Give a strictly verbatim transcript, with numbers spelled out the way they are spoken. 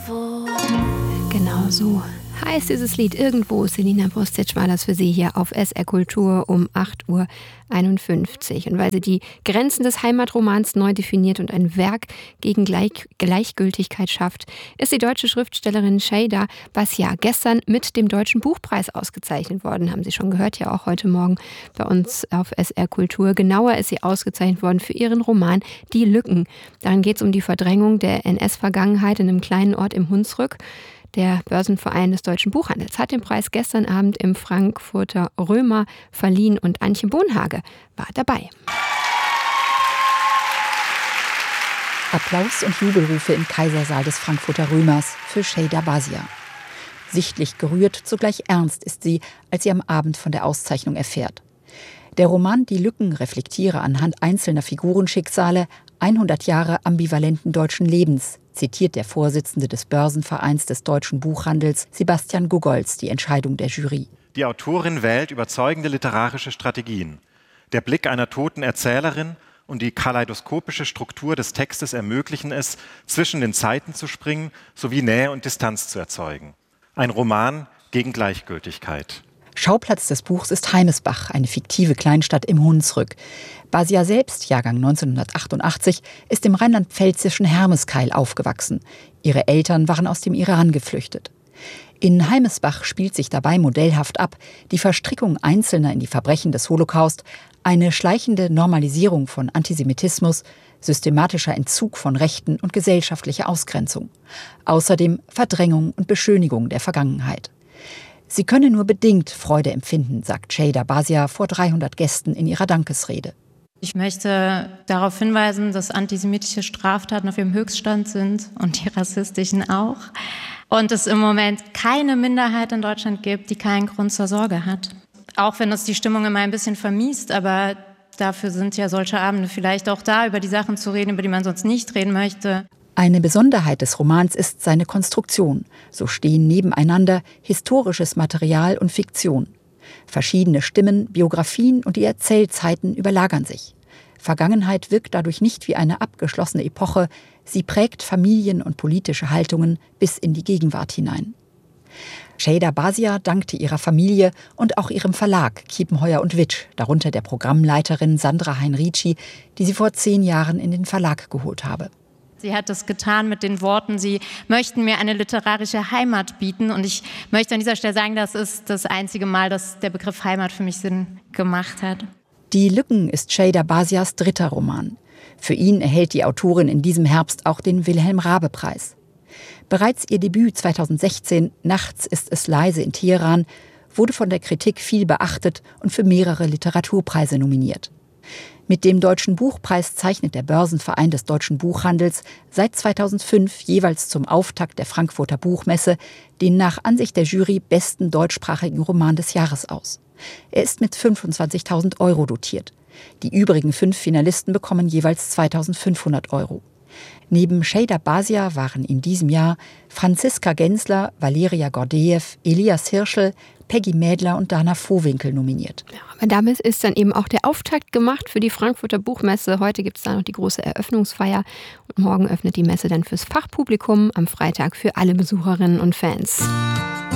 Genau so heißt dieses Lied irgendwo. Selina Brustic war das für Sie hier auf S R Kultur um acht Uhr einundfünfzig. Und weil sie die Grenzen des Heimatromans neu definiert und ein Werk gegen Gleich- Gleichgültigkeit schafft, ist die deutsche Schriftstellerin Şeyda Basya gestern mit dem Deutschen Buchpreis ausgezeichnet worden. Haben Sie schon gehört, ja auch heute Morgen bei uns auf S R Kultur. Genauer ist sie ausgezeichnet worden für ihren Roman Die Lücken. Darin geht es um die Verdrängung der N S-Vergangenheit in einem kleinen Ort im Hunsrück. Der Börsenverein des Deutschen Buchhandels hat den Preis gestern Abend im Frankfurter Römer verliehen und Antje Bohnhage war dabei. Applaus und Jubelrufe im Kaisersaal des Frankfurter Römers für Şeyda Basya. Sichtlich gerührt, zugleich ernst ist sie, als sie am Abend von der Auszeichnung erfährt. Der Roman Die Lücken reflektiere anhand einzelner Figurenschicksale hundert Jahre ambivalenten deutschen Lebens, zitiert der Vorsitzende des Börsenvereins des Deutschen Buchhandels, Sebastian Gogolz, die Entscheidung der Jury. Die Autorin wählt überzeugende literarische Strategien. Der Blick einer toten Erzählerin und die kaleidoskopische Struktur des Textes ermöglichen es, zwischen den Zeiten zu springen sowie Nähe und Distanz zu erzeugen. Ein Roman gegen Gleichgültigkeit. Schauplatz des Buchs ist Heimesbach, eine fiktive Kleinstadt im Hunsrück. Basya selbst, Jahrgang neunzehnhundertachtundachtzig, ist im rheinland-pfälzischen Hermeskeil aufgewachsen. Ihre Eltern waren aus dem Iran geflüchtet. In Heimesbach spielt sich dabei modellhaft ab die Verstrickung Einzelner in die Verbrechen des Holocaust, eine schleichende Normalisierung von Antisemitismus, systematischer Entzug von Rechten und gesellschaftliche Ausgrenzung. Außerdem Verdrängung und Beschönigung der Vergangenheit. Sie könne nur bedingt Freude empfinden, sagt Şeyda Basya vor dreihundert Gästen in ihrer Dankesrede. Ich möchte darauf hinweisen, dass antisemitische Straftaten auf ihrem Höchststand sind und die rassistischen auch. Und es im Moment keine Minderheit in Deutschland gibt, die keinen Grund zur Sorge hat. Auch wenn das die Stimmung immer ein bisschen vermiest, aber dafür sind ja solche Abende vielleicht auch da, über die Sachen zu reden, über die man sonst nicht reden möchte. Eine Besonderheit des Romans ist seine Konstruktion. So stehen nebeneinander historisches Material und Fiktion. Verschiedene Stimmen, Biografien und die Erzählzeiten überlagern sich. Vergangenheit wirkt dadurch nicht wie eine abgeschlossene Epoche, sie prägt Familien- und politische Haltungen bis in die Gegenwart hinein. Şeyda Basya dankte ihrer Familie und auch ihrem Verlag Kiepenheuer und Witsch, darunter der Programmleiterin Sandra Heinrici, die sie vor zehn Jahren in den Verlag geholt habe. Sie hat das getan mit den Worten, sie möchten mir eine literarische Heimat bieten. Und ich möchte an dieser Stelle sagen, das ist das einzige Mal, dass der Begriff Heimat für mich Sinn gemacht hat. Die Lücken ist Şeyda Basyas dritter Roman. Für ihn erhält die Autorin in diesem Herbst auch den Wilhelm-Raabe-Preis. Bereits ihr Debüt zweitausendsechzehn, Nachts ist es leise in Teheran, wurde von der Kritik viel beachtet und für mehrere Literaturpreise nominiert. Mit dem Deutschen Buchpreis zeichnet der Börsenverein des Deutschen Buchhandels seit zweitausendfünf jeweils zum Auftakt der Frankfurter Buchmesse den nach Ansicht der Jury besten deutschsprachigen Roman des Jahres aus. Er ist mit fünfundzwanzigtausend Euro dotiert. Die übrigen fünf Finalisten bekommen jeweils zweitausendfünfhundert Euro. Neben Şeyda Basya waren in diesem Jahr Franziska Gensler, Valeria Gordejew, Elias Hirschel, Peggy Mädler und Dana Vohwinkel nominiert. Ja, aber damit ist dann eben auch der Auftakt gemacht für die Frankfurter Buchmesse. Heute gibt es da noch die große Eröffnungsfeier und morgen öffnet die Messe dann fürs Fachpublikum, am Freitag für alle Besucherinnen und Fans.